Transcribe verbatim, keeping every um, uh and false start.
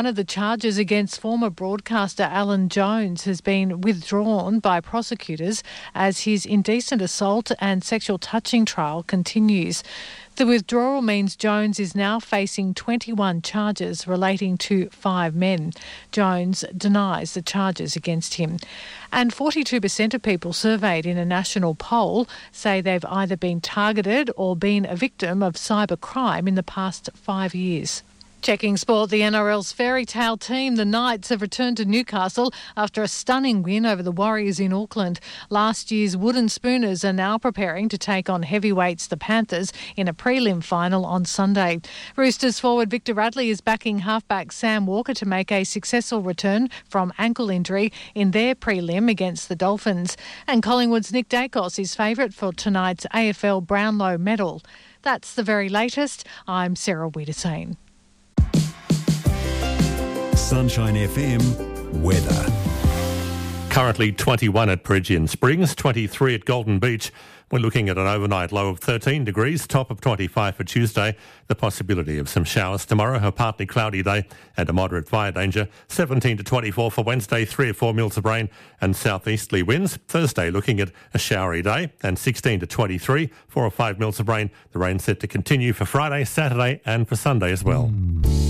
One of the charges against former broadcaster Alan Jones has been withdrawn by prosecutors as his indecent assault and sexual touching trial continues. The withdrawal means Jones is now facing twenty-one charges relating to five men. Jones denies the charges against him. And forty-two percent of people surveyed in a national poll say they've either been targeted or been a victim of cybercrime in the past five years. Checking sport, the N R L's fairy tale team, the Knights, have returned to Newcastle after a stunning win over the Warriors in Auckland. Last year's Wooden Spooners are now preparing to take on heavyweights the Panthers in a prelim final on Sunday. Roosters forward Victor Radley is backing halfback Sam Walker to make a successful return from ankle injury in their prelim against the Dolphins. And Collingwood's Nick Dacos is favourite for tonight's A F L Brownlow medal. That's the very latest. I'm Sarah Wiedersane. Sunshine F M weather. Currently twenty-one at Peregian Springs, twenty-three at Golden Beach. We're looking at an overnight low of thirteen degrees, top of twenty-five for Tuesday. The possibility of some showers tomorrow, a partly cloudy day and a moderate fire danger. seventeen to twenty-four for Wednesday, three or four mils of rain and southeasterly winds. Thursday looking at a showery day and sixteen to twenty-three, four or five mils of rain. The rain set to continue for Friday, Saturday and for Sunday as well.